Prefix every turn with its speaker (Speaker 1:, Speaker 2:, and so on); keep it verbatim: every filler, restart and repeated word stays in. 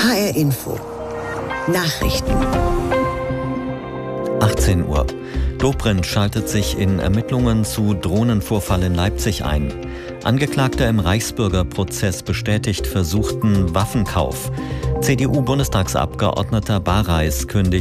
Speaker 1: H R Info. Nachrichten.
Speaker 2: achtzehn Uhr. Dobrindt schaltet sich in Ermittlungen zu Drohnenvorfall in Leipzig ein. Angeklagter im Reichsbürgerprozess bestätigt versuchten Waffenkauf. C D U-Bundestagsabgeordneter Bareis kündigt